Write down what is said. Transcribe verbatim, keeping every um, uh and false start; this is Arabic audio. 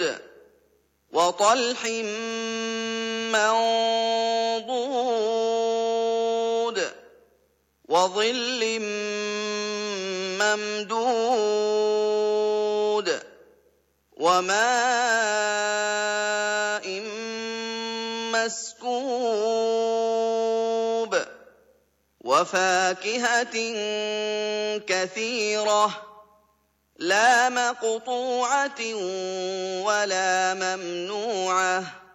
وطلح منضود وظل ممدود وماء مسكوب وفاكهة كثيرة لا مقطوعة ولا ممنوعة